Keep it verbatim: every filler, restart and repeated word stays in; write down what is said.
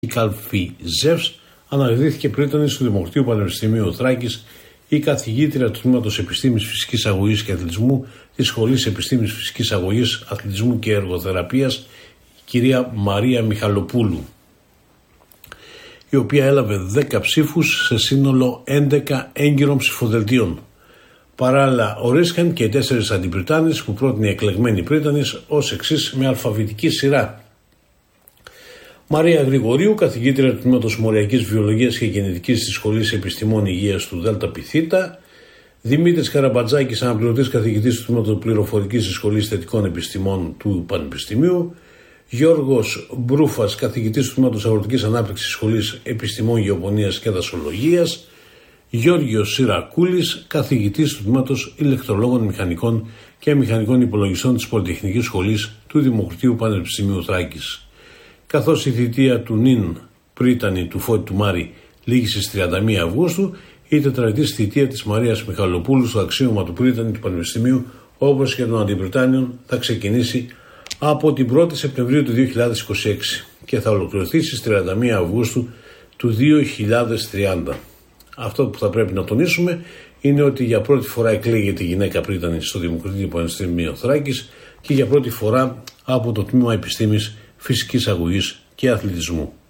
η Καλφιζεύς αναδείχθηκε πρίτανης του Δημοκρατίου Πανεπιστημίου Θράκης, η καθηγήτρια του Τμήματος Επιστήμης Φυσικής Αγωγής και Αθλητισμού της Σχολής Επιστήμης Φυσικής Αγωγής, Αθλητισμού και Εργοθεραπείας, η κυρία Μαρία Μιχαλοπούλου, η οποία έλαβε δέκα ψήφους σε σύνολο έντεκα έγκυρων ψηφοδελτίων. Παράλληλα, ορίστηκαν και οι τέσσερις αντιπριτάνες που πρότεινε η εκλεγμένη πρίτανης ως εξής με αλφαβητική σειρά. Μαρία Γρηγορίου, καθηγήτρια του Τμήματος Μοριακής Βιολογίας και Γενετικής της Σχολής Επιστημών Υγείας του ΔΠ. Δημήτρης Καραμπατζάκης, αναπληρωτής καθηγητής του Τμήματος Πληροφορικής της Σχολής Θετικών Επιστημών του Πανεπιστημίου. Γιώργος Μπρούφας, καθηγητής του Τμήματος Αγροτικής Ανάπτυξης της Σχολής Επιστημών Γεωπονίας και Δασολογίας. Γιώργος Σιρακούλης, καθηγητής του Τμήματος Ηλεκτρολόγων Μηχανικών και Μηχανικών Υπολογιστών της Πολυτεχνικής Σχολής του Δημοκρατίου Πανεπιστημίου Θράκης. Καθώς η θητεία του νυν πρίτανη του Φώτη του Μάρη λήγει στις τριάντα μία Αυγούστου, η τετραετής θητεία της Μαρίας Μιχαλοπούλου στο αξίωμα του πρίτανη του Πανεπιστημίου, όπως και των αντιπριτάνιων, θα ξεκινήσει από την πρώτη Σεπτεμβρίου του δύο χιλιάδες είκοσι έξι και θα ολοκληρωθεί στις τριάντα μία Αυγούστου του δύο χιλιάδες τριάντα. Αυτό που θα πρέπει να τονίσουμε είναι ότι για πρώτη φορά εκλέγεται η γυναίκα πρίτανη στο Δημοκρατικό Πανεπιστημίο Θράκης και για πρώτη φορά από το Τμήμα Επιστήμης Φυσικής Αγωγής και Αθλητισμού.